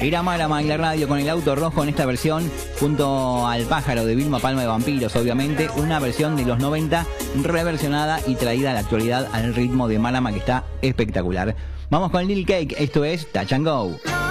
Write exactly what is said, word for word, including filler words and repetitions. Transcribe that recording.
Era Marama y la radio con el auto rojo en esta versión, junto al pájaro de Vilma Palma de Vampiros, obviamente, una versión de los noventa reversionada y traída a la actualidad al ritmo de Marama, que está espectacular. Vamos con Lil Cake, esto es Touch and Go.